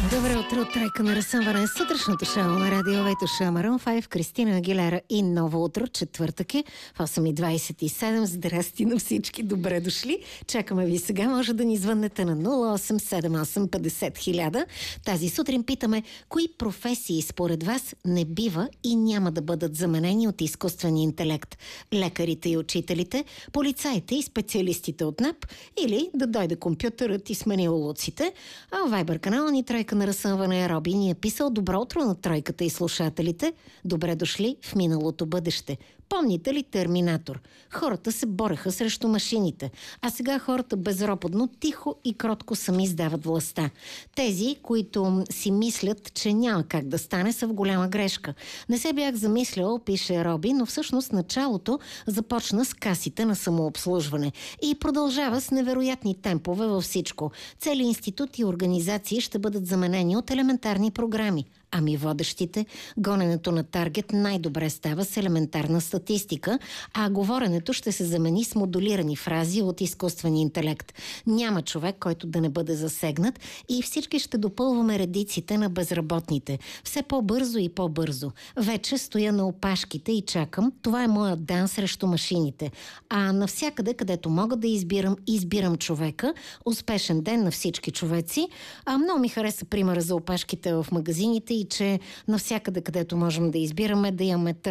Добро утро от Тройка на разсъмване. Сутрешното шоу на радио Вето Шоу Марон 5, Кристина Агилера и ново утро, четвъртък е в 8:27. Здрасти на всички, добре дошли. Чакаме ви сега, може да ни звъннете на 0878 50 000. Тази сутрин питаме, кои професии според вас не бива и няма да бъдат заменени от изкуствения интелект? Лекарите и учителите, полицаите и специалистите от НАП, или да дойде компютърът и смени улуците? А в Вайбър канала ни Тройка на разсъмване Роби ни е писал: добро утро на Тройката и слушателите. Добре дошли в миналото бъдеще. Помните ли Терминатор? Хората се бореха срещу машините, а сега хората безропотно, тихо и кротко сами сдават властта. Тези, които си мислят, че няма как да стане, са в голяма грешка. Не се бях замислял, пише Роби, но всъщност началото започна с касите на самообслужване и продължава с невероятни темпове във всичко. Цели институти и организации ще бъдат заменени от елементарни програми. Ами водещите? Гоненето на таргет най-добре става с елементарна статистика, а говоренето ще се замени с модулирани фрази от изкуствен интелект. Няма човек, който да не бъде засегнат, и всички ще допълваме редиците на безработните. Все по-бързо и по-бързо. Вече стоя на опашките и чакам. Това е моят дан срещу машините. А навсякъде, където мога да избирам човека. Успешен ден на всички човеци. Много ми хареса примера за опашките в магазините и че навсякъде, където можем да избираме, да имаме